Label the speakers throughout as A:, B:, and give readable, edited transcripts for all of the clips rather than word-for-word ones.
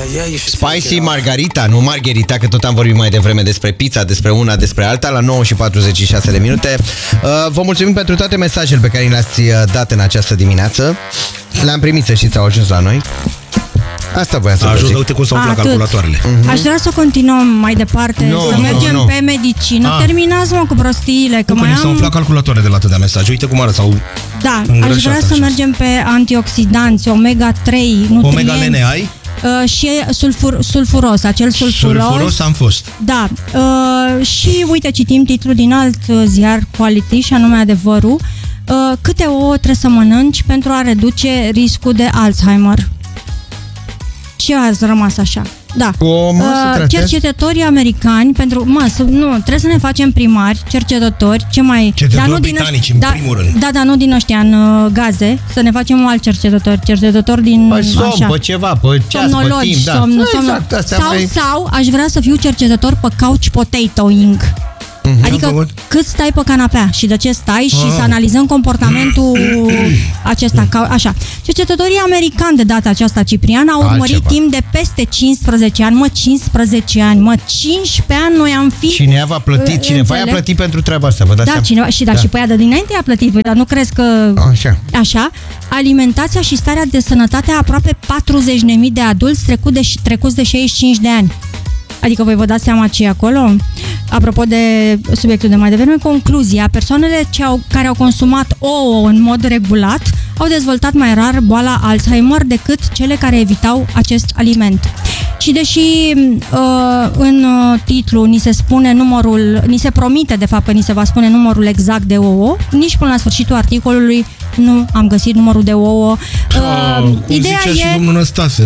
A: Spicy Margarita, nu Margherita, că tot am vorbit mai devreme despre pizza, despre una, despre alta, la 9 și 46 de minute. Vă mulțumim pentru toate mesajele pe care le-ați dat în această dimineață. Le-am primit, să știți, au ajuns la noi. Asta voiam să vă zic.
B: Uite cum s-au umflat calculatoarele.
C: Aș vrea să continuăm mai departe, să mergem pe medicină. Terminați, mă, cu prostiile, că mai
B: s-au umflat calculatoarele de la atâtea mesaje. Uite cum arată,
C: Da, aș vrea să mergem pe antioxidanți, omega-3, nutrienți.
B: Omega-lene ai?
C: Și sulfuros, acel
B: Sulfuros am fost.
C: Da, și uite, citim titlul din alt ziar Quality, și anume Adevărul. Câte ouă trebuie să mănânci pentru a reduce riscul de Alzheimer? Ce ați rămas așa? Da. Cercetătorii americani trebuie să ne facem primari, cercetători,
B: cercetători britanici, în primul rând.
C: Da, nu din ăștia în gaze, să ne facem un alt cercetător din somnologi, sau aș vrea să fiu cercetător pe couch potatoing. Adică cât stai pe canapea și de ce stai și să analizăm comportamentul acesta. Așa. Cercetătorii americani de data aceasta, Ciprian, au urmărit timp de peste 15 ani. 15 ani noi am fi...
A: Cineva i-a plătit pentru treaba asta, vă dați seama?
C: Cineva, și pe aia de dinainte i-a plătit, dar nu crezi că... Așa. Alimentația și starea de sănătate a aproape 40.000 de adulți trecuți de 65 de ani. Adică voi vă dați seama ce e acolo? Apropo de subiectul de mai devreme, concluzia: persoanele care au consumat ouă în mod regulat au dezvoltat mai rar boala Alzheimer decât cele care evitau acest aliment. Și deși în titlu ni se promite de fapt că ni se va spune numărul exact de ouă, nici până la sfârșitul articolului nu am găsit numărul de ouă.
B: Ideea zicea și domnul Năstase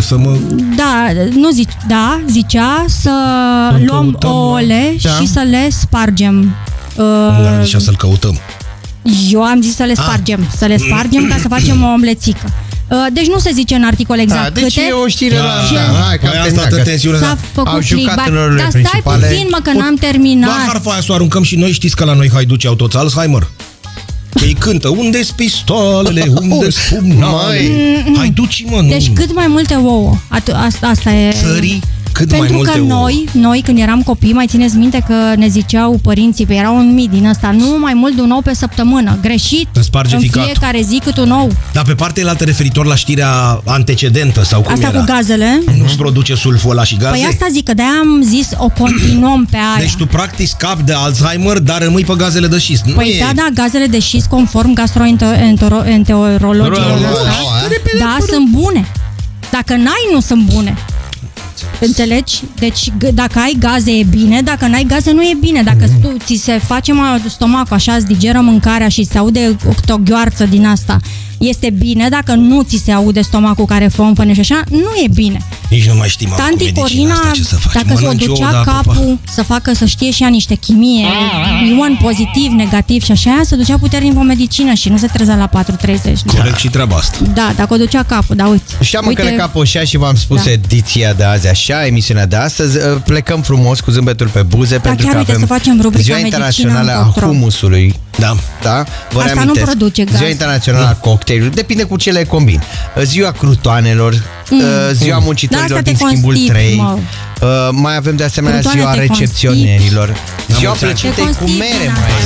C: zicea să luăm ouăle și să le spargem.
B: Nu zicea să-l căutăm.
C: Eu am zis să le spargem. Să le spargem ca să facem o omlețică. Deci nu se zice în articol exact
A: deci
C: câte.
A: E o știre
C: s-a făcut clickbait. Dar stai puțin, mă, că n-am terminat.
B: Doar harfa aia să o aruncăm și noi. Știți că la noi haiduci au toți Alzheimer? Ei cântă: unde-s pistoalele, unde-s pumnale? Haiduci, mă, nu.
C: Deci cât mai multe ouă. Asta e.
B: Țării cât
C: pentru
B: mai multe
C: că
B: ouă.
C: noi când eram copii, mai țineți minte că ne ziceau părinții, era un mit din ăsta, nu mai mult de un ou pe săptămână. Greșit.
B: În
C: fiecare zi cât un ou.
B: Dar pe partea altă, referitor la știrea antecedentă sau cum
C: asta
B: era?
C: Cu gazele.
B: Nu-și produce sulful ăla și gaze?
C: Păi asta zic, că de-aia am zis o continuăm pe aia.
B: Deci tu practic scapi de Alzheimer, dar rămâi pe gazele de șist.
C: Gazele de șist, conform gastroenterologiei, sunt bune. Dacă n-ai, nu sunt bune. Înțelegi? Deci dacă ai gaze e bine, dacă n-ai gaze nu e bine. Dacă ți se face stomacul așa, îți digeră mâncarea și se aude o gheoarță din asta, este bine. Dacă nu ți se aude stomacul care fămfăne și așa, nu e bine.
B: Nici nu mai știm
C: Tanti Corina, dacă se o ducea capul să știe și ea niște chimie, ion pozitiv, negativ și așa, se ducea puternic pe medicină și nu se trezea la 4:30.
B: Corect și treaba asta.
C: Da, dacă o ducea capul, da, uite.
A: Și am încălecat poșea și v-am spus ediția de azi așa, emisiunea de astăzi. Plecăm frumos cu zâmbetul pe buze, pentru că avem
C: să facem rubrica
A: Ziua Internațională a Humusului. Da. Vă
C: asta
A: reamintesc.
C: Nu produce gaz.
A: Ziua Internațională a cocktailului. Depinde cu ce le combin. Ziua crutoanelor, ziua muncitorilor din schimbul 3. Mai avem de asemenea ziua recepționerilor. Ziua plăcintei cu mere, mai